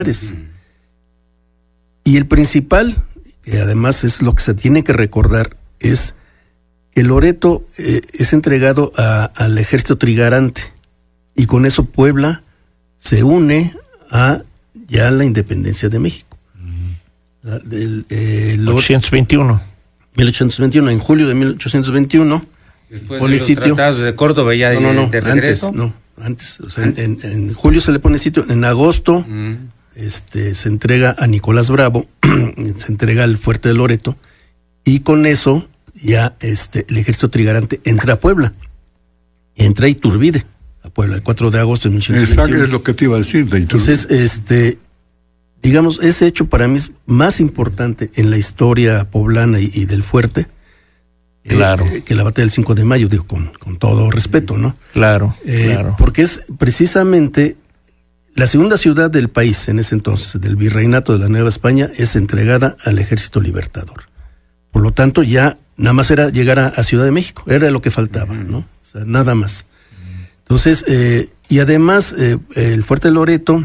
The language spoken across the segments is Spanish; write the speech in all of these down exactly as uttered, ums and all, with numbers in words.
militares. Y el principal, que además es lo que se tiene que recordar, es que Loreto eh, es entregado a, al ejército trigarante, y con eso Puebla se une a ya la independencia de México. Mm. La, del, eh, mil ochocientos veintiuno. mil ochocientos veintiuno, en julio de mil ochocientos veintiuno. Después pone de los sitio. Tratados de Córdoba ya no, no, no, de regreso. Antes, no, antes. O sea, ¿Antes? En, en, en julio se le pone sitio, en agosto mm. este, se entrega a Nicolás Bravo, se entrega al fuerte de Loreto, y con eso ya este, el ejército trigarante entra a Puebla. Entra a Iturbide a Puebla, el cuatro de agosto de mil ochocientos veintiuno. Exacto, es lo que te iba a decir de Iturbide. Entonces, este, digamos, ese hecho para mí es más importante en la historia poblana y, y del fuerte, claro, eh, que la batalla del cinco de mayo, digo, con, con todo respeto, ¿no? Claro, eh, claro. Porque es precisamente la segunda ciudad del país en ese entonces, del virreinato de la Nueva España, es entregada al ejército libertador. Por lo tanto, ya nada más era llegar a, a Ciudad de México, era lo que faltaba, ¿no? O sea, nada más. Entonces, eh, y además, eh, el fuerte de Loreto,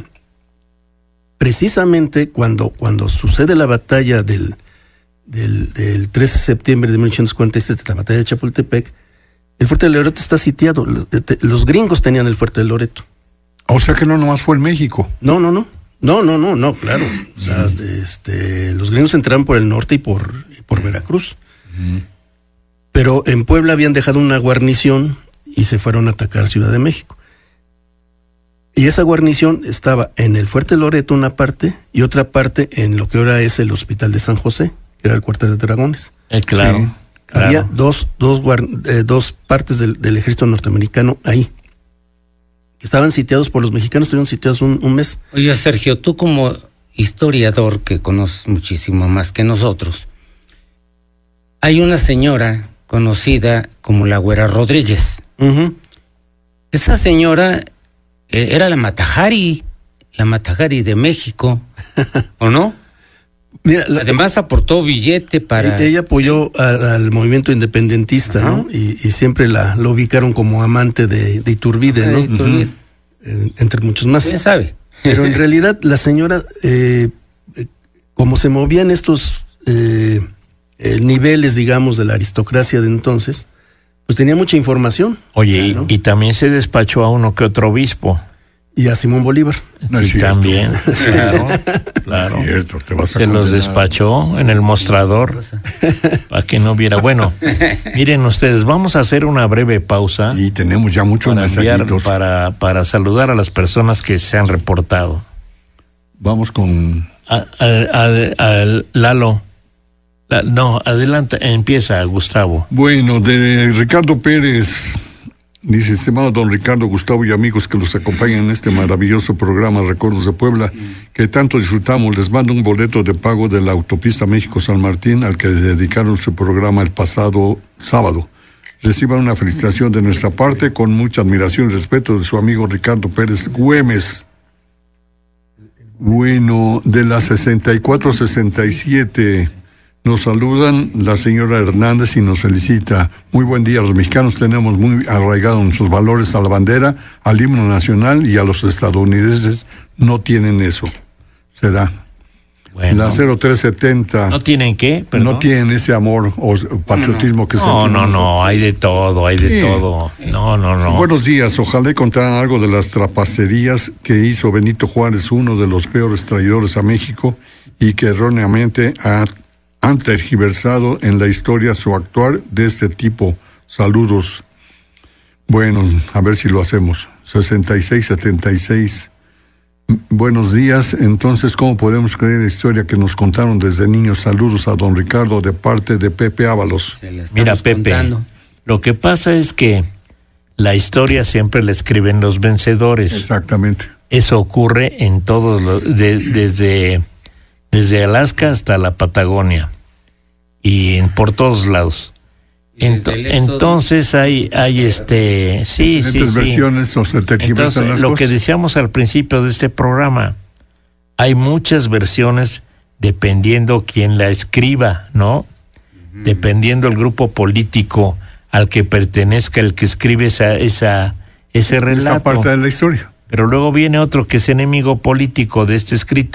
precisamente cuando, cuando sucede la batalla del, del, del trece de septiembre de mil ochocientos cuarenta y siete, la batalla de Chapultepec, el fuerte de Loreto está sitiado. Los, los gringos tenían el fuerte de Loreto. O sea que no nomás fue en México. No, no, no. No, no, no, no, claro. O sea, mm. este, los gringos entraron por el norte y por, y por Veracruz. Mm. Pero en Puebla habían dejado una guarnición y se fueron a atacar Ciudad de México. Y esa guarnición estaba en el fuerte Loreto una parte y otra parte en lo que ahora es el Hospital de San José, que era el cuartel de dragones. Eh, claro, sí, claro. Había dos, dos, eh, dos partes del, del ejército norteamericano ahí. Estaban sitiados por los mexicanos, estuvieron sitiados un, un mes. Oye, Sergio, tú como historiador que conoces muchísimo más que nosotros, hay una señora conocida como la Güera Rodríguez. Uh-huh. Esa señora eh, era la Matajari, la Matajari de México, ¿o no? Mira, la, Además aportó billete para... Ella apoyó sí. a, al movimiento independentista, uh-huh. ¿no? Y, y siempre la, la ubicaron como amante de, de Iturbide, okay, ¿no? Iturbide. Uh-huh. eh, entre muchos más. ¿Quién sabe? Pero en realidad la señora, eh, eh, como se movían estos eh, eh, niveles, digamos, de la aristocracia de entonces, pues tenía mucha información. Oye, ¿no? y, y también se despachó a uno que otro obispo. Y a Simón Bolívar. No sí, también, claro, claro. Es cierto, te vas a Se condenar. Los despachó en el mostrador para que no viera. Bueno, miren ustedes, vamos a hacer una breve pausa. Y tenemos ya muchos para mensajitos. Enviar, para, para saludar a las personas que se han reportado. Vamos con... A, a, a, a Lalo. La, no, adelante, empieza Gustavo. Bueno, de Ricardo Pérez... Dice, estimado don Ricardo, Gustavo y amigos que los acompañan en este maravilloso programa Recuerdos de Puebla, que tanto disfrutamos, les mando un boleto de pago de la autopista México-San Martín al que dedicaron su programa el pasado sábado. Reciban una felicitación de nuestra parte con mucha admiración y respeto de su amigo Ricardo Pérez Güemes. Bueno, de la sesenta y cuatro sesenta y siete... Nos saludan la señora Hernández y nos felicita. Muy buen día. Los mexicanos tenemos muy arraigados en sus valores a la bandera, al himno nacional, y a los estadounidenses no tienen eso. Será. Bueno. La cero tres setenta. ¿No tienen qué? ¿Perdón? No tienen ese amor o patriotismo no, que no, sentimos. No, no, no, hay de todo, hay de sí. todo. No, no, no. Buenos días. Ojalá contaran algo de las trapacerías que hizo Benito Juárez, uno de los peores traidores a México, y que erróneamente ha han tergiversado en la historia su actuar de este tipo. Saludos. Bueno, a ver si lo hacemos. sesenta y seis setenta y seis. Buenos días. Entonces, ¿cómo podemos creer la historia que nos contaron desde niños? Saludos a don Ricardo de parte de Pepe Ábalos. Mira, Pepe, contando. Lo que pasa es que la historia siempre la escriben los vencedores. Exactamente. Eso ocurre en todos los... De, desde... Desde Alaska hasta la Patagonia y en, por todos lados. Ento, entonces hay hay este sí sí sí versiones o se tergiversan las lo cosas. Que decíamos al principio de este programa, hay muchas versiones dependiendo quién la escriba, ¿no? Uh-huh. Dependiendo el grupo político al que pertenezca el que escribe esa esa ese relato. Esa parte de la historia. Pero luego viene otro que es enemigo político de este escritor